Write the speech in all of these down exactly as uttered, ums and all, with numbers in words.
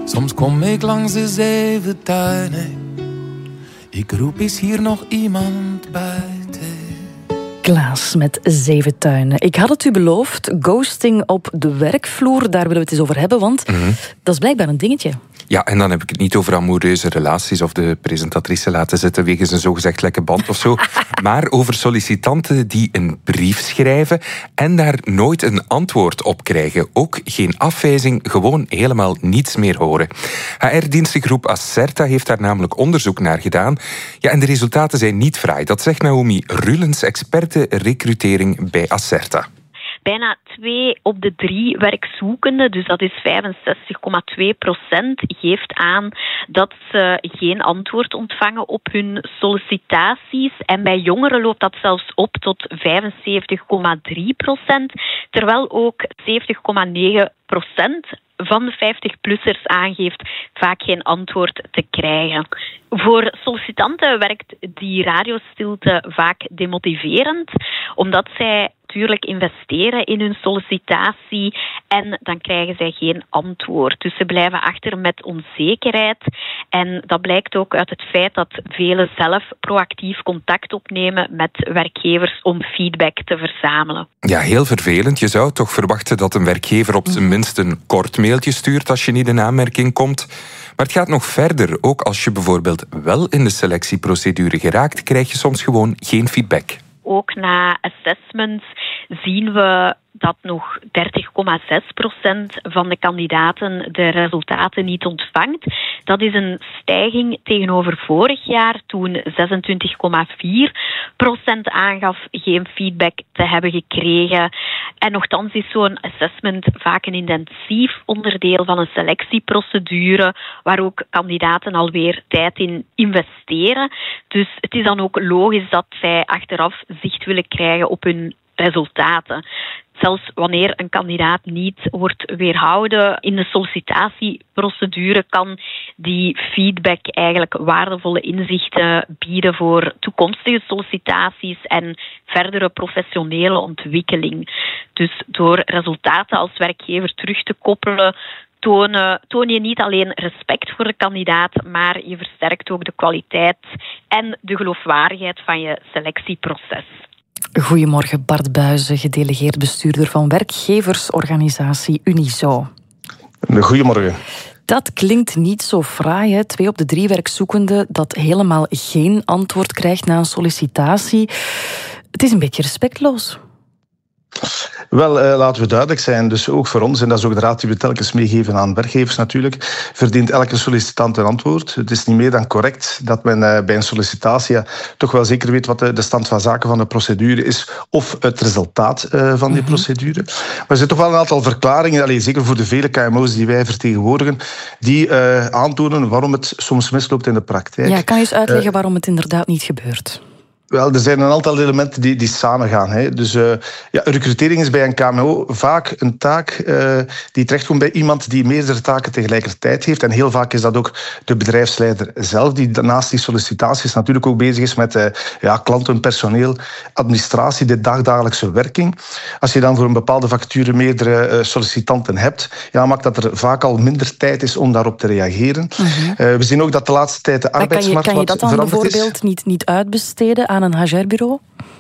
Soms kom ik langs de zeven tuinen. Ik roep, is hier nog iemand buiten? Klaas met Zeven Tuinen. Ik had het u beloofd, ghosting op de werkvloer, daar willen we het eens over hebben, want mm-hmm. dat is blijkbaar een dingetje. Ja, en dan heb ik het niet over amoureuze relaties of de presentatrice laten zitten wegens een zogezegd lekke band of zo, maar over sollicitanten die een brief schrijven en daar nooit een antwoord op krijgen. Ook geen afwijzing, gewoon helemaal niets meer horen. H R-dienstengroep Acerta heeft daar namelijk onderzoek naar gedaan. Ja, en de resultaten zijn niet fraai. Dat zegt Naomi Rulens, experte recrutering bij Acerta. Bijna twee op de drie werkzoekenden, dus dat is vijfenzestig komma twee procent, geeft aan dat ze geen antwoord ontvangen op hun sollicitaties. En bij jongeren loopt dat zelfs op tot vijfenzeventig komma drie procent, terwijl ook zeventig komma negen procent van de vijftig-plussers aangeeft vaak geen antwoord te krijgen. Voor sollicitanten werkt die radiostilte vaak demotiverend, omdat zij natuurlijk investeren in hun sollicitatie en dan krijgen zij geen antwoord. Dus ze blijven achter met onzekerheid. En dat blijkt ook uit het feit dat velen zelf proactief contact opnemen met werkgevers om feedback te verzamelen. Ja, heel vervelend. Je zou toch verwachten dat een werkgever op zijn minst een kort mailtje stuurt als je niet in aanmerking komt. Maar het gaat nog verder. Ook als je bijvoorbeeld wel in de selectieprocedure geraakt, krijg je soms gewoon geen feedback. Ook na assessments zien we dat nog dertig komma zes procent van de kandidaten de resultaten niet ontvangt. Dat is een stijging tegenover vorig jaar, toen zesentwintig komma vier procent aangaf geen feedback te hebben gekregen. En nochtans is zo'n assessment vaak een intensief onderdeel van een selectieprocedure, waar ook kandidaten alweer tijd in investeren. Dus het is dan ook logisch dat zij achteraf zicht willen krijgen op hun resultaten. Zelfs wanneer een kandidaat niet wordt weerhouden in de sollicitatieprocedure, kan die feedback eigenlijk waardevolle inzichten bieden voor toekomstige sollicitaties en verdere professionele ontwikkeling. Dus door resultaten als werkgever terug te koppelen, Tonen, toon je niet alleen respect voor de kandidaat, maar je versterkt ook de kwaliteit en de geloofwaardigheid van je selectieproces. Goedemorgen, Bart Buijzen, gedelegeerd bestuurder van werkgeversorganisatie Unizo. Goedemorgen. Dat klinkt niet zo fraai, hè? Twee op de drie werkzoekenden dat helemaal geen antwoord krijgt na een sollicitatie. Het is een beetje respectloos. Wel, uh, laten we duidelijk zijn, dus ook voor ons, en dat is ook de raad die we telkens meegeven aan werkgevers natuurlijk, verdient elke sollicitant een antwoord. Het is niet meer dan correct dat men uh, bij een sollicitatie ja, toch wel zeker weet wat de, de stand van zaken van de procedure is, of het resultaat uh, van die mm-hmm. procedure. Maar er zijn toch wel een aantal verklaringen, allez, zeker voor de vele K M O's die wij vertegenwoordigen, die uh, aantonen waarom het soms misloopt in de praktijk. Ja, kan je eens uitleggen uh, waarom het inderdaad niet gebeurt? Wel, er zijn een aantal elementen die, die samengaan. Hè. Dus uh, ja, recrutering is bij een K M O vaak een taak uh, die terechtkomt bij iemand die meerdere taken tegelijkertijd heeft. En heel vaak is dat ook de bedrijfsleider zelf, die naast die sollicitaties natuurlijk ook bezig is met uh, ja, klanten, personeel, administratie, de dagdagelijkse werking. Als je dan voor een bepaalde vacature meerdere uh, sollicitanten hebt, ja, maakt dat er vaak al minder tijd is om daarop te reageren. Mm-hmm. Uh, we zien ook dat de laatste tijd de arbeidsmarkt kan je, kan je dat dan bijvoorbeeld is. niet, niet uitbesteden aan een H R-bureau?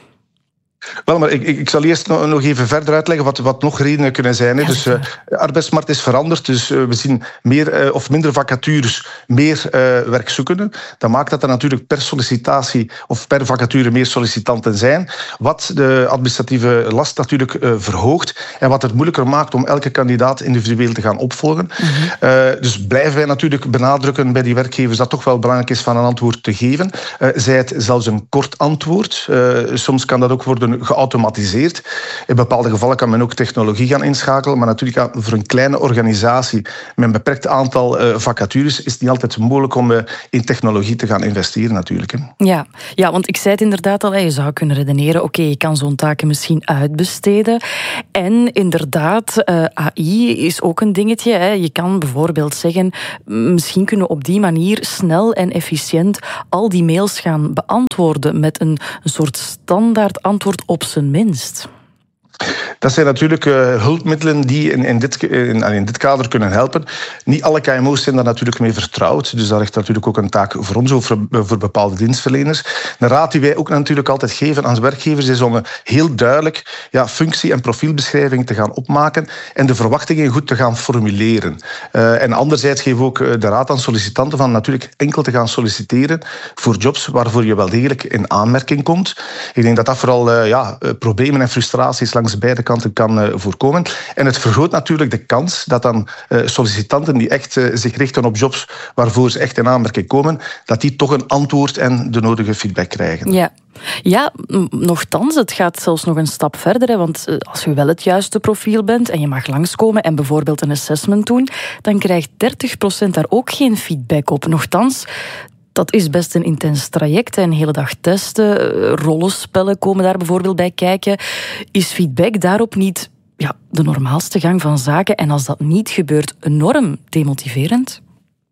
Wel, maar ik, ik zal eerst nog even verder uitleggen wat, wat nog redenen kunnen zijn. Hè. Dus uh, de arbeidsmarkt is veranderd, dus uh, we zien meer uh, of minder vacatures, meer uh, werkzoekenden. Dat maakt dat er natuurlijk per sollicitatie of per vacature meer sollicitanten zijn, wat de administratieve last natuurlijk uh, verhoogt en wat het moeilijker maakt om elke kandidaat individueel te gaan opvolgen. Mm-hmm. Uh, dus blijven wij natuurlijk benadrukken bij die werkgevers dat toch wel belangrijk is van een antwoord te geven. Uh, zij het zelfs een kort antwoord. Uh, soms kan dat ook worden geautomatiseerd. In bepaalde gevallen kan men ook technologie gaan inschakelen, maar natuurlijk voor een kleine organisatie met een beperkt aantal uh, vacatures is het niet altijd mogelijk om uh, in technologie te gaan investeren natuurlijk. Hè. Ja. ja, want ik zei het inderdaad al, je zou kunnen redeneren, oké, okay, je kan zo'n taken misschien uitbesteden. En inderdaad, uh, A I is ook een dingetje. Hè. Je kan bijvoorbeeld zeggen, misschien kunnen we op die manier snel en efficiënt al die mails gaan beantwoorden met een, een soort standaard antwoord op zijn minst. Dat zijn natuurlijk uh, hulpmiddelen die in, in, dit, in, in dit kader kunnen helpen. Niet alle K M O's zijn daar natuurlijk mee vertrouwd. Dus dat ligt natuurlijk ook een taak voor ons, ook voor, voor bepaalde dienstverleners. De raad die wij ook natuurlijk altijd geven aan werkgevers is om heel duidelijk ja, functie- en profielbeschrijving te gaan opmaken en de verwachtingen goed te gaan formuleren. Uh, en anderzijds geven we ook de raad aan sollicitanten van natuurlijk enkel te gaan solliciteren voor jobs waarvoor je wel degelijk in aanmerking komt. Ik denk dat dat vooral uh, ja, problemen en frustraties langs beide kanten kan uh, voorkomen. En het vergroot natuurlijk de kans dat dan uh, sollicitanten die echt uh, zich richten op jobs waarvoor ze echt in aanmerking komen, dat die toch een antwoord en de nodige feedback krijgen. Ja. Ja, nochtans, het gaat zelfs nog een stap verder. Hè, want als je wel het juiste profiel bent en je mag langskomen en bijvoorbeeld een assessment doen, dan krijgt dertig procent daar ook geen feedback op. Nochtans, dat is best een intens traject. Een hele dag testen, rollenspellen komen daar bijvoorbeeld bij kijken. Is feedback daarop niet ja, de normaalste gang van zaken? En als dat niet gebeurt, enorm demotiverend?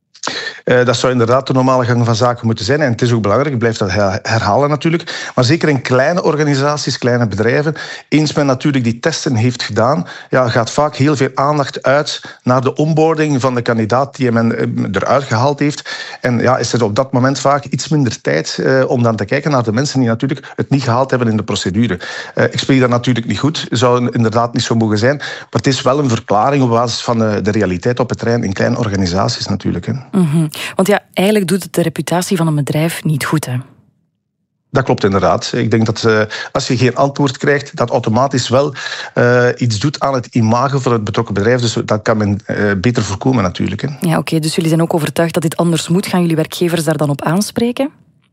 Uh, dat zou inderdaad de normale gang van zaken moeten zijn. En het is ook belangrijk, ik blijf dat herhalen natuurlijk. Maar zeker in kleine organisaties, kleine bedrijven, eens men natuurlijk die testen heeft gedaan, ja, gaat vaak heel veel aandacht uit naar de onboarding van de kandidaat die men eruit gehaald heeft. En ja, is er op dat moment vaak iets minder tijd uh, om dan te kijken naar de mensen die natuurlijk het niet gehaald hebben in de procedure. Uh, ik spreek dat natuurlijk niet goed, zou inderdaad niet zo mogen zijn. Maar het is wel een verklaring op basis van de, de realiteit op het terrein in kleine organisaties natuurlijk. Hè. Mm-hmm. Want ja, eigenlijk doet het de reputatie van een bedrijf niet goed, hè? Dat klopt inderdaad. Ik denk dat uh, als je geen antwoord krijgt, dat automatisch wel uh, iets doet aan het imago van het betrokken bedrijf. Dus dat kan men uh, beter voorkomen natuurlijk. Hè. Ja, oké. Okay, dus jullie zijn ook overtuigd dat dit anders moet. Gaan jullie werkgevers daar dan op aanspreken?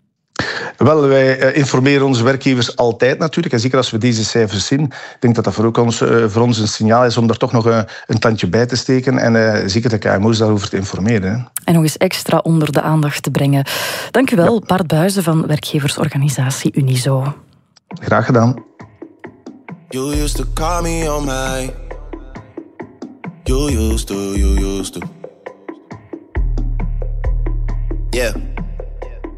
Wel, wij informeren onze werkgevers altijd natuurlijk. En zeker als we deze cijfers zien. Ik denk dat dat voor, ook ons, voor ons een signaal is om daar toch nog een, een tandje bij te steken. En uh, zeker de K M O's daarover te informeren. Hè. En nog eens extra onder de aandacht te brengen. Dank u wel, ja. Bart Buijzen van werkgeversorganisatie Unizo. Graag gedaan. You used to call me on my... You used to, you used to... Yeah.